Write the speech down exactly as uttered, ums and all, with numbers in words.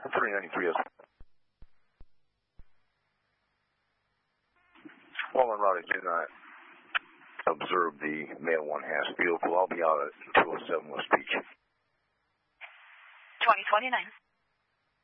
three ninety-three is. While en route, I did not observe the male one half vehicle. I'll be out at two oh seven West Beach. twenty twenty-nine.